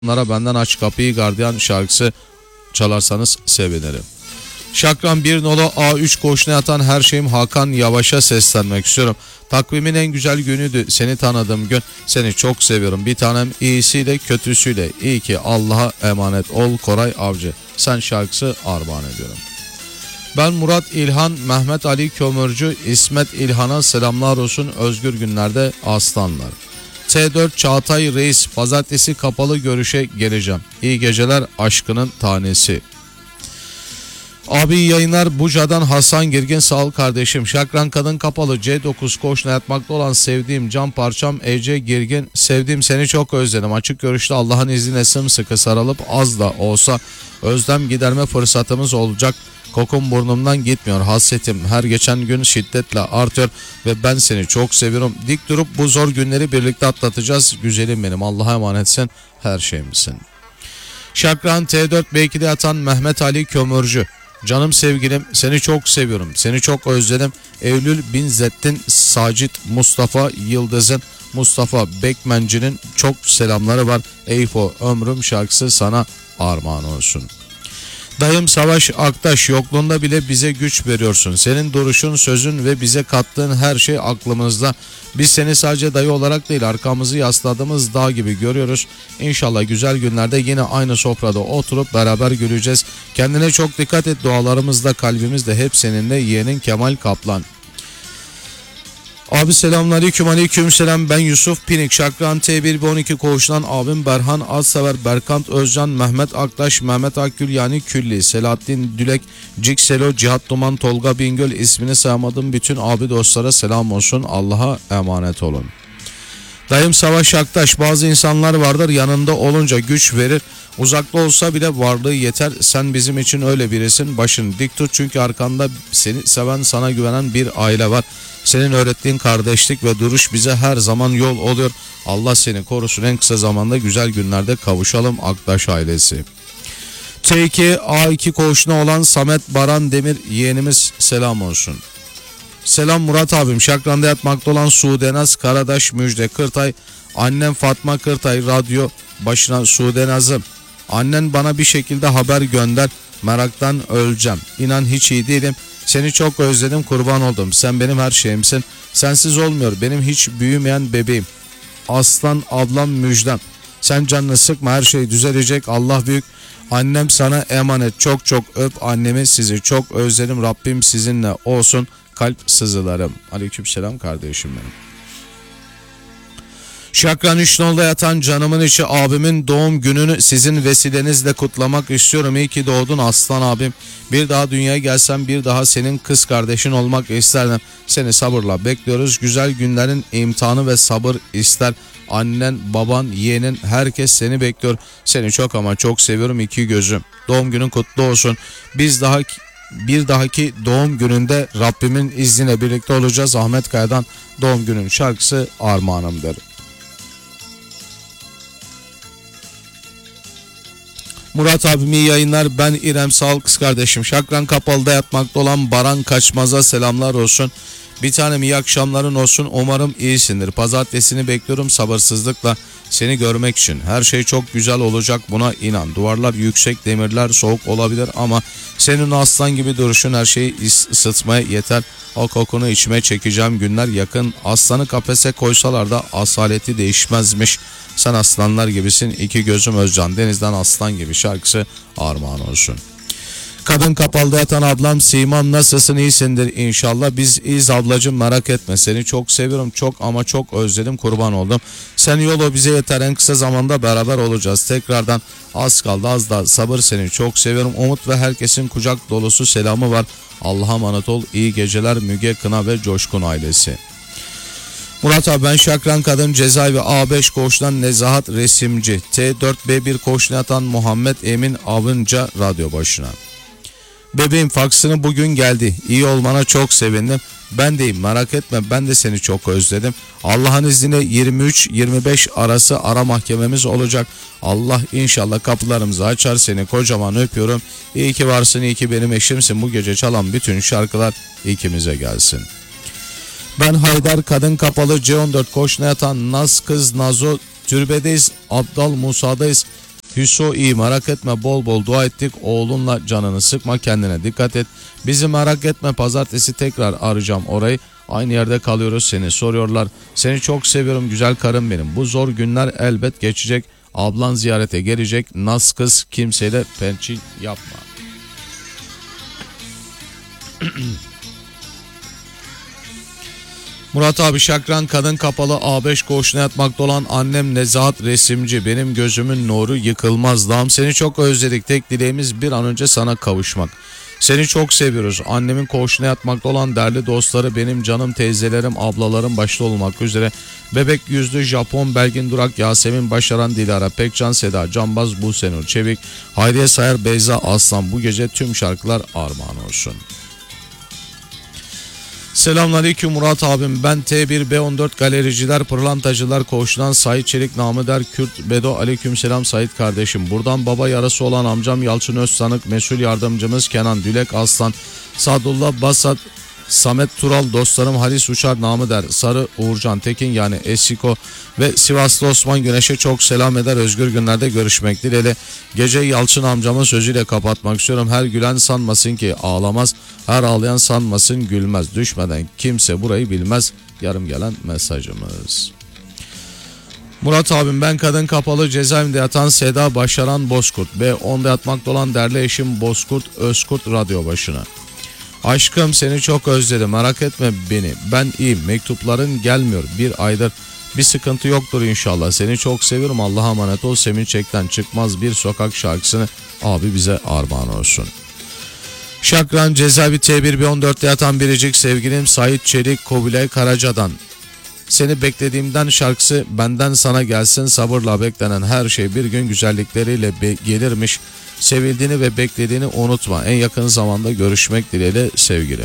Onlara benden aç kapıyı gardiyan şarkısı çalarsanız sevinirim. Şakran 1 nolu A3 koğuşuna yatan her şeyim Hakan Yavaş'a seslenmek istiyorum. Takvimin en güzel günüydü seni tanıdığım gün. Seni çok seviyorum bir tanem, iyisiyle kötüsüyle. İyi ki Allah'a emanet ol Koray Avcı. Sen şarkısı armağan ediyorum. Ben Murat İlhan, Mehmet Ali Kömürcü, İsmet İlhan'a selamlar olsun. Özgür günlerde aslanlar. T4 Çağatay Reis, pazartesi kapalı görüşe geleceğim. İyi geceler aşkının tanesi. Abi yayınlar Buca'dan Hasan Girgin, sağ ol kardeşim. Şakran kadın kapalı C9 koğuşuna yatmakta olan sevdiğim can parçam Ece Girgin. Sevdiğim seni çok özledim. Açık görüşte Allah'ın izniyle sımsıkı sarılıp az da olsa özlem giderme fırsatımız olacak. Kokun burnumdan gitmiyor, hasretim her geçen gün şiddetle artıyor ve ben seni çok seviyorum. Dik durup bu zor günleri birlikte atlatacağız. Güzelim benim, Allah'a emanetsin, her şeyimsin. Şakran T4 belki de yatan Mehmet Ali Kömürcü. Canım sevgilim seni çok seviyorum, seni çok özledim. Eylül Binzettin Sacit Mustafa Yıldız'ın, Mustafa Bekmenci'nin çok selamları var. Eyfo ömrüm şarkısı sana armağan olsun. Dayım Savaş Aktaş, yokluğunda bile bize güç veriyorsun. Senin duruşun, sözün ve bize kattığın her şey aklımızda. Biz seni sadece dayı olarak değil, arkamızı yasladığımız dağ gibi görüyoruz. İnşallah güzel günlerde yine aynı sofrada oturup beraber güleceğiz. Kendine çok dikkat et, dualarımızda, kalbimizde hep seninle. Yeğenin Kemal Kaplan. Abi selamünaleyküm, aleyküm selam. Ben Yusuf Pinik, Şakran T1 ve 12 koğuştan abim Berhan Azsever, Berkant Özcan, Mehmet Aktaş, Mehmet Akgül yani Külli, Selahattin Dülek, Cikselo, Cihat Duman, Tolga Bingöl, ismini saymadığım bütün abi dostlara selam olsun. Allah'a emanet olun. Dayım Savaş Aktaş, bazı insanlar vardır yanında olunca güç verir. Uzakta olsa bile varlığı yeter. Sen bizim için öyle birisin. Başını dik tut çünkü arkanda seni seven, sana güvenen bir aile var. Senin öğrettiğin kardeşlik ve duruş bize her zaman yol oluyor. Allah seni korusun, en kısa zamanda güzel günlerde kavuşalım Aktaş ailesi. T2 A2 koğuşuna olan Samet Baran Demir yeğenimiz selam olsun. Selam Murat abim, Şakran'da yatmakta olan Sudenaz Karadaş Müjde Kırtay, annem Fatma Kırtay radyo başına. Sudenaz'ım, annen bana bir şekilde haber gönder, meraktan öleceğim. İnan hiç iyi değilim, seni çok özledim, kurban oldum, sen benim her şeyimsin. Sensiz olmuyor benim hiç büyümeyen bebeğim. Aslan ablam Müjdem, sen canını sıkma, her şey düzelecek, Allah büyük. Annem sana emanet, çok çok öp annemi, sizi çok özledim, Rabbim sizinle olsun. Kalp sızılarım. Aleykümselam kardeşim benim. Şakran 3 nolda yatan canımın içi abimin doğum gününü sizin vesilenizle kutlamak istiyorum. İyi ki doğdun aslan abim. Bir daha dünyaya gelsem bir daha senin kız kardeşin olmak isterdim. Seni sabırla bekliyoruz. Güzel günlerin imtihanı ve sabır ister. Annen, baban, yeğenin, herkes seni bekliyor. Seni çok ama çok seviyorum iki gözüm. Doğum günün kutlu olsun. Bir dahaki doğum gününde Rabbimin izniyle birlikte olacağız. Ahmet Kaya'dan doğum günün şarkısı armağanımdır. Murat abim iyi yayınlar. Ben İrem, sağ ol kız kardeşim. Şakran Kapalı'da yatmakta olan Baran Kaçmaz'a selamlar olsun. Bir tanem iyi akşamların olsun. Umarım iyisindir. Pazartesini bekliyorum sabırsızlıkla seni görmek için. Her şey çok güzel olacak, buna inan. Duvarlar yüksek, demirler soğuk olabilir ama senin aslan gibi duruşun her şeyi ısıtmaya yeter. O kokunu içime çekeceğim günler yakın. Aslanı kafese koysalar da asaleti değişmezmiş. Sen aslanlar gibisin iki gözüm Özcan Deniz'den aslan gibi şarkısı armağan olsun. Kadın Kapalı'da yatan ablam Simam, nasılsın, iyisindir inşallah. Biz iyiyiz ablacığım, merak etme, seni çok seviyorum, çok ama çok özledim, kurban oldum. Sen yolu bize yeter, en kısa zamanda beraber olacağız. Tekrardan az kaldı, az da sabır, seni çok seviyorum. Umut ve herkesin kucak dolusu selamı var. Allah'a emanet ol, iyi geceler Müge Kına ve Coşkun ailesi. Murat abi ben Şakran Kadın Cezaevi A5 koğuştan Nezahat Resimci, T4B1 koğuşuna yatan Muhammed Emin Avınca radyo başına. Bebeğim faksını bugün geldi. İyi olmana çok sevindim. Ben deyim, merak etme, ben de seni çok özledim. Allah'ın izniyle 23-25 arası ara mahkememiz olacak. Allah inşallah kapılarımızı açar, seni kocaman öpüyorum. İyi ki varsın, iyi ki benim eşimsin. Bu gece çalan bütün şarkılar ikimize gelsin. Ben Haydar Kadın Kapalı C14 koşuna yatan Naz Kız Nazo, türbedeyiz, Abdal Musa'dayız. Hüso iyi, merak etme, bol bol dua ettik. Oğlunla canını sıkma, kendine dikkat et. Bizi merak etme, pazartesi tekrar arayacağım orayı. Aynı yerde kalıyoruz, seni soruyorlar. Seni çok seviyorum güzel karım benim. Bu zor günler elbet geçecek. Ablan ziyarete gelecek. Nas kız, kimseyle pençil yapma. Murat abi, Şakran kadın kapalı A5 koğuşuna yatmakta olan annem Nezahat resimci. Benim gözümün nuru yıkılmaz dağım. Seni çok özledik. Tek dileğimiz bir an önce sana kavuşmak. Seni çok seviyoruz. Annemin koğuşuna yatmakta olan değerli dostları, benim canım teyzelerim, ablalarım başta olmak üzere. Bebek yüzlü Japon, Belgin Durak, Yasemin Başaran, Dilara Pekcan, Seda Canbaz, Busenur Çevik, Hayriye Sayar, Beyza Aslan. Bu gece tüm şarkılar armağan olsun. Selamünaleyküm Murat abim, ben T1B14 galericiler pırlantacılar koğuşundan Sait Çelik namı der Kürt Bedo. Aleykümselam Sait kardeşim. Buradan baba yarası olan amcam Yalçın Özsanık, mesul yardımcımız Kenan Dülek Aslan, Sadullah Basat, Samet Tural, dostlarım Halis Uçar namı der Sarı, Uğurcan Tekin yani Esiko ve Sivaslı Osman Güneş'e çok selam eder. Özgür günlerde görüşmek dileğiyle. Gece Yalçın amcamın sözüyle kapatmak istiyorum. Her gülen sanmasın ki ağlamaz, her ağlayan sanmasın gülmez. Düşmeden kimse burayı bilmez. Yarım gelen mesajımız. Murat abim, ben kadın kapalı cezaevinde yatan Seda Başaran Bozkurt. B10'da yatmakta olan değerli eşim Bozkurt Özkurt radyo başına. Aşkım seni çok özledim, merak etme beni, ben iyiyim, mektupların gelmiyor bir aydır, bir sıkıntı yoktur inşallah, seni çok seviyorum, Allah'a emanet ol. Semin Çek'ten Çıkmaz bir sokak şarkısını abi bize armağan olsun. Şakran cezaevi T1B14'te yatan biricik sevgilim Sait Çelik Kubilay Karaca'dan. Seni beklediğimden şarkısı benden sana gelsin, sabırla beklenen her şey bir gün güzellikleriyle gelirmiş. Sevildiğini ve beklediğini unutma. En yakın zamanda görüşmek dileğiyle sevgilim.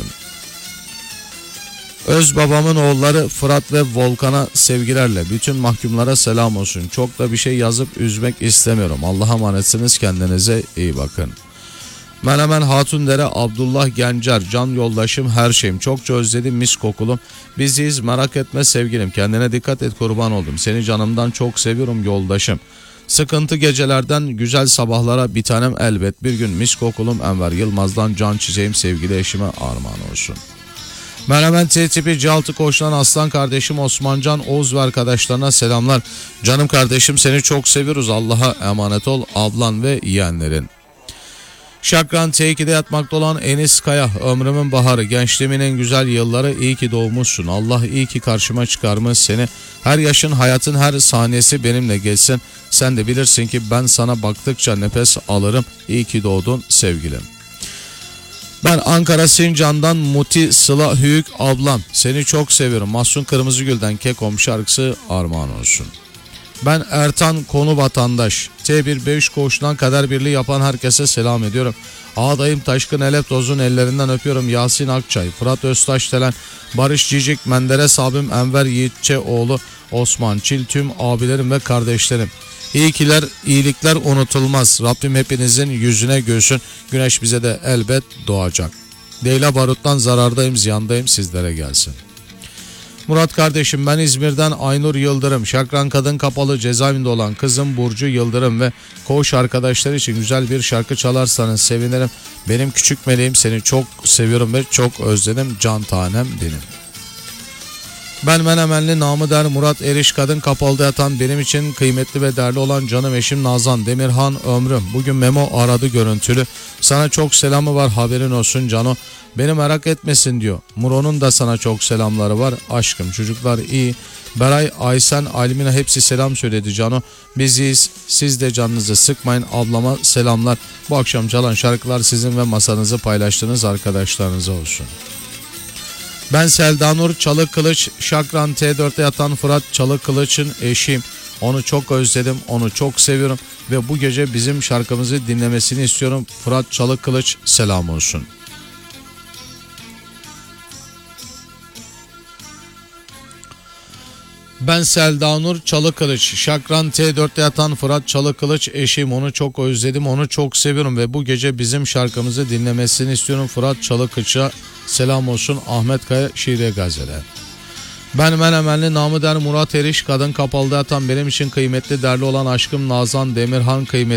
Öz babamın oğulları Fırat ve Volkan'a sevgilerle. Bütün mahkumlara selam olsun. Çok da bir şey yazıp üzmek istemiyorum. Allah'a emanetsiniz, kendinize iyi bakın. Menemen Hatundere Abdullah Gencer, can yoldaşım her şeyim. Çokça özledim mis kokulum. Biziz merak etme sevgilim. Kendine dikkat et, kurban oldum. Seni canımdan çok seviyorum yoldaşım. Sıkıntı gecelerden güzel sabahlara bir tanem elbet bir gün mis kokulum. Enver Yılmaz'dan can çiçeğim sevgili eşime armağan olsun. Menemen T tipi C6 koşulan aslan kardeşim Osmancan Oğuz ve arkadaşlarına selamlar. Canım kardeşim seni çok seviyoruz. Allah'a emanet ol ablan ve yeğenlerin. Şakran T2'de yatmakta olan Enis Kaya, ömrümün baharı, gençliğimin en güzel yılları, iyi ki doğmuşsun. Allah iyi ki karşıma çıkarmış seni. Her yaşın, hayatın her saniyesi benimle geçsin. Sen de bilirsin ki ben sana baktıkça nefes alırım. İyi ki doğdun sevgilim. Ben Ankara Sincan'dan Muti Sıla Hüyük ablam. Seni çok seviyorum. Mahsun Kırmızıgül'den Kekom şarkısı armağan olsun. Ben Ertan Konu vatandaş. T1B3 koğuşundan kader birliği yapan herkese selam ediyorum. Ağdayım Taşkın Elep Toz'un ellerinden öpüyorum. Yasin Akçay, Fırat Öztaş Telen, Barış Cicik, Menderes abim, Enver Yiğitçeoğlu, Osman Çil, tüm abilerim ve kardeşlerim. İyilikler unutulmaz. Rabbim hepinizin yüzüne gülsün. Güneş bize de elbet doğacak. Leyla Barut'tan zarardayım, ziyandayım sizlere gelsin. Murat kardeşim, ben İzmir'den Aynur Yıldırım. Şakran kadın kapalı cezaevinde olan kızım Burcu Yıldırım ve koğuş arkadaşları için güzel bir şarkı çalarsanız sevinirim. Benim küçük meleğim, seni çok seviyorum ve çok özledim, can tanem benim. Ben Menemenli namı der Murat Eriş, kadın kapalıda yatan benim için kıymetli ve değerli olan canım eşim Nazan Demirhan ömrüm. Bugün Memo aradı görüntülü. Sana çok selamı var, haberin olsun Cano. Beni merak etmesin diyor. Muro'nun da sana çok selamları var. Aşkım çocuklar iyi. Beray, Aysen, Almina hepsi selam söyledi Cano. Biziz, siz de canınızı sıkmayın. Ablama selamlar. Bu akşam çalan şarkılar sizin ve masanızı paylaştığınız arkadaşlarınıza olsun. Ben Seldanur Çalıkılıç, Şakran T4'te yatan Fırat Çalıkılıç'ın eşiyim. Onu çok özledim, onu çok seviyorum ve bu gece bizim şarkımızı dinlemesini istiyorum. Fırat Çalıkılıç selam olsun. Ben Seldanur Çalıkılıç, Şakran T4'te yatan Fırat Çalıkılıç eşim, onu çok özledim, onu çok seviyorum ve bu gece bizim şarkımızı dinlemesini istiyorum. Fırat Çalıkılıç'a selam olsun. Ahmet Kaya Şiire Gazele. Ben Menemenli namı der Murat Eriş, kadın kapalıda yatan benim için kıymetli değerli olan aşkım Nazan Demirhan, kıymetli